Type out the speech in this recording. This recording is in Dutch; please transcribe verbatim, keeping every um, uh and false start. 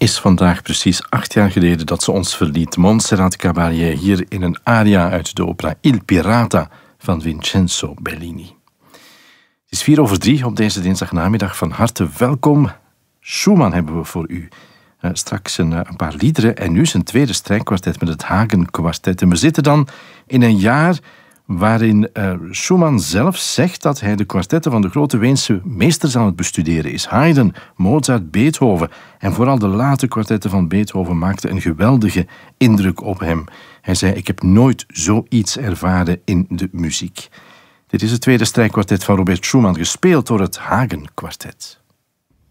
is vandaag precies acht jaar geleden dat ze ons verliet. Montserrat Caballé hier in een aria uit de opera Il Pirata van Vincenzo Bellini. Het is vier over drie op deze dinsdagnamiddag. Van harte welkom. Schumann hebben we voor u. Uh, straks een, uh, een paar liederen en nu zijn tweede strijkkwartet met het Hagen Kwartet. En we zitten dan in een jaar waarin uh, Schumann zelf zegt dat hij de kwartetten van de grote Weense meesters aan het bestuderen is. Haydn, Mozart, Beethoven en vooral de late kwartetten van Beethoven maakten een geweldige indruk op hem. Hij zei, ik heb nooit zoiets ervaren in de muziek. Dit is het tweede strijkkwartet van Robert Schumann, gespeeld door het Hagen Kwartet.